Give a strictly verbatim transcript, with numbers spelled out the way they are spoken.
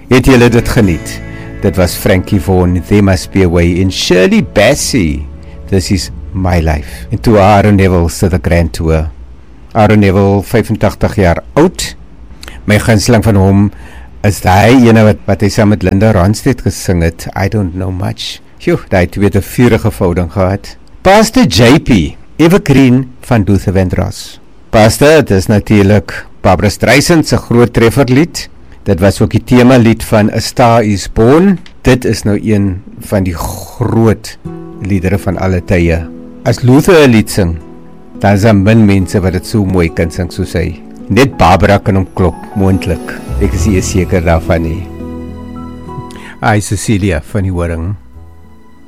Het julle dit geniet? Dit was Frankie Vaughan, There Must Be a Way, en Shirley Bassey, This Is My Life. En toe Aaron Neville se The Grand Tour. Aaron Neville, vyfentagtig jaar oud. My gunsteling van hom is die ene wat, wat hy saam met Linda Ronstadt gesing het, I Don't Know Much. Phew, die het weer 'n vurige verhouding gehad. Pastor J P, Evergreen van Luther Vandross. Pastor, het is natuurlijk Barbra Streisand se groot trefferlied. Dit was ook die thema lied van A Star Is Born. Dit is nou een van die groot liedere van alle tye. As Luther 'n lied sing, dan is daar min mense wat dit so mooi kan sing soos hy. Net Barbara kan hom klop, moontlik. Ek is nie seker daarvan nie. Ai, Cecilia van die Horing.